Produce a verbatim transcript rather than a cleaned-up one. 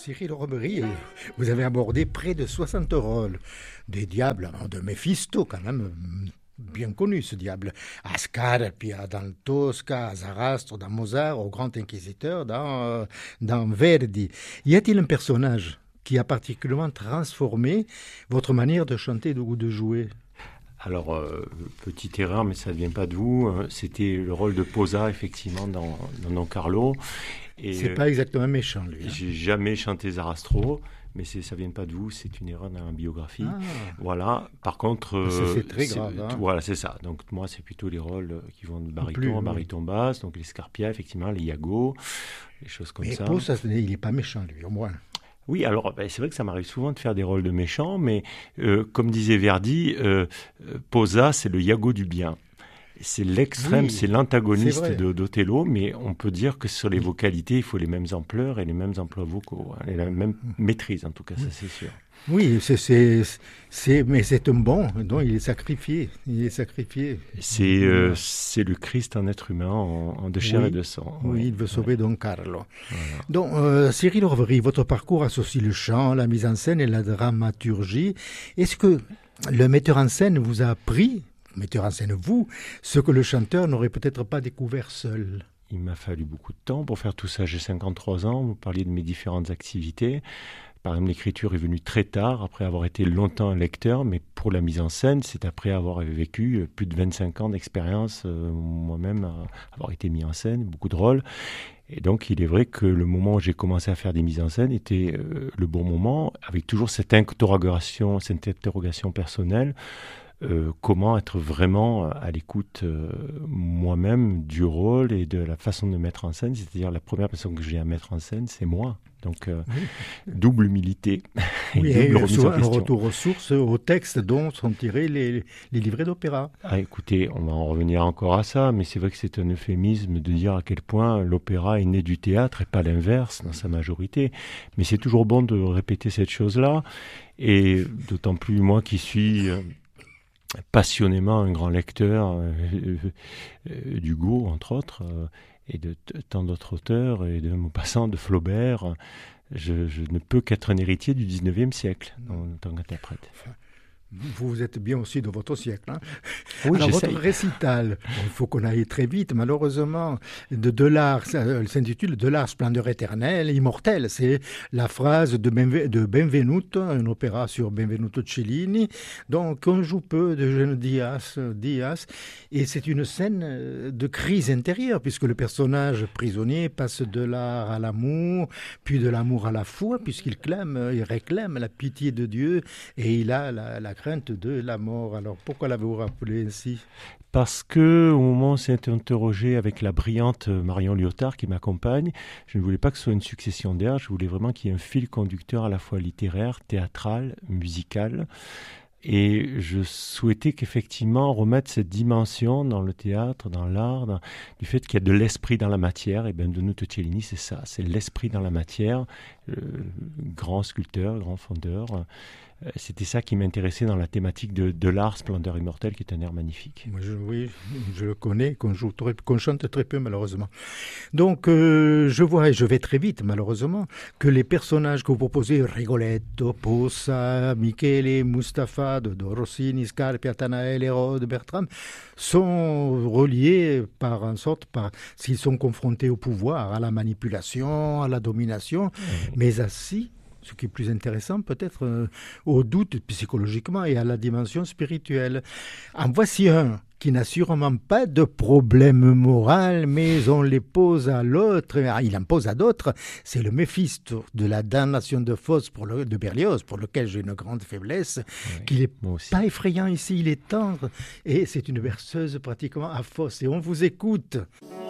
Cyril Robery, vous avez abordé près de soixante rôles. Des diables, de Méphisto quand même, bien connu ce diable. Asclepia dans Tosca, à Zarastre dans Mozart, au Grand Inquisiteur dans, dans Verdi. Y a-t-il un personnage qui a particulièrement transformé votre manière de chanter ou de jouer ? Alors, euh, petite erreur, mais ça ne vient pas de vous. Euh, c'était le rôle de Posa, effectivement, dans, dans Don Carlo. Et c'est euh, pas exactement méchant, lui. Hein. J'ai jamais chanté Zarastro, mais c'est, ça ne vient pas de vous. C'est une erreur dans la biographie. Ah. Voilà. Par contre... Euh, c'est, c'est très grave. C'est, hein. Voilà, c'est ça. Donc, moi, c'est plutôt les rôles qui vont de baryton à baryton basse. Donc, les Scarpia, effectivement, les Iago, les choses comme mais ça. Mais Posa, il n'est pas méchant, lui, au moins. Oui, alors ben, c'est vrai que ça m'arrive souvent de faire des rôles de méchants, mais euh, comme disait Verdi, euh, Posa, c'est le Iago du bien. C'est l'extrême, oui, c'est l'antagoniste c'est de, d'Othello, mais on peut dire que sur les vocalités, il faut les mêmes ampleurs et les mêmes emplois vocaux, hein, et la même maîtrise en tout cas, ça c'est sûr. Oui, c'est, c'est, c'est, mais c'est un bon, donc il est sacrifié, il est sacrifié. C'est, euh, c'est le Christ en être humain, en, en de chair oui, et de sang. Oui, oui, il veut sauver ouais. Don Carlo. Voilà. Donc, euh, Cyril Robery, votre parcours associe le chant, la mise en scène et la dramaturgie. Est-ce que le metteur en scène vous a appris, metteur en scène vous, ce que le chanteur n'aurait peut-être pas découvert seul ? Il m'a fallu beaucoup de temps pour faire tout ça. J'ai cinquante-trois ans, vous parliez de mes différentes activités. Par exemple, l'écriture est venue très tard, après avoir été longtemps un lecteur, mais pour la mise en scène, c'est après avoir vécu plus de vingt-cinq ans d'expérience, euh, moi-même, à avoir été mis en scène, beaucoup de rôles. Et donc, il est vrai que le moment où j'ai commencé à faire des mises en scène était euh, le bon moment, avec toujours cette interrogation, cette interrogation personnelle. Euh, comment être vraiment à l'écoute euh, moi-même du rôle et de la façon de mettre en scène, c'est-à-dire la première personne que j'ai à mettre en scène, c'est moi. Donc, euh, oui. double humilité et oui, double et remise en question. Un retour aux sources, aux textes dont sont tirés les, les livrets d'opéra. Ah, écoutez, on va en revenir encore à ça, mais c'est vrai que c'est un euphémisme de dire à quel point l'opéra est né du théâtre et pas l'inverse dans sa majorité. Mais c'est toujours bon de répéter cette chose-là, et d'autant plus moi qui suis... Euh, passionnément un grand lecteur euh, euh, d'Hugo, entre autres, euh, et de t- tant d'autres auteurs, et de Maupassant, de Flaubert. Je, je ne peux qu'être un héritier du dix-neuvième siècle en tant qu'interprète. Vous êtes bien aussi de votre siècle. Hein. Oui, Alors, j'essaye. Votre récital, il faut qu'on aille très vite, malheureusement, de Delars, ça s'intitule Delars, splendeur éternelle, immortelle. C'est la phrase de, Benve, de Benvenuto, un opéra sur Benvenuto Cellini. Donc, on joue peu de jeune Diaz, Diaz, et c'est une scène de crise intérieure, puisque le personnage prisonnier passe de l'art à l'amour, puis de l'amour à la foi, puisqu'il clame, il réclame la pitié de Dieu, et il a la, la crainte de la mort. Alors pourquoi l'avez-vous rappelé ainsi ? Parce que au moment où on s'est interrogé avec la brillante Marion Lyotard qui m'accompagne, je ne voulais pas que ce soit une succession d'airs, je voulais vraiment qu'il y ait un fil conducteur à la fois littéraire, théâtral, musical. Et je souhaitais qu'effectivement remettre cette dimension dans le théâtre, dans l'art, dans, du fait qu'il y a de l'esprit dans la matière. Et Benvenuto Cellini, c'est ça, c'est l'esprit dans la matière, euh, grand sculpteur, grand fondeur. C'était ça qui m'intéressait dans la thématique de, de l'art, Splendeur immortelle, qui est un air magnifique. Moi, je, oui, je le connais, qu'on, joue très, qu'on chante très peu, malheureusement. Donc, euh, je vois, et je vais très vite, malheureusement, que les personnages que vous proposez, Rigoletto, Posa, Michele, Mustapha, de, de Rossini, Scarpia, Tanael, Hérode, Bertram, sont reliés par, en sorte, par, s'ils sont confrontés au pouvoir, à la manipulation, à la domination, mmh. mais ainsi, ce qui est plus intéressant peut-être euh, au doute psychologiquement et à la dimension spirituelle. En voici un qui n'a sûrement pas de problème moral, mais on les pose à l'autre, il en pose à d'autres, c'est le Méphisto de la damnation de Faust pour le, de Berlioz, pour lequel j'ai une grande faiblesse, oui, qu'il n'est pas effrayant ici, il est tendre, et c'est une berceuse pratiquement à Faust, et on vous écoute.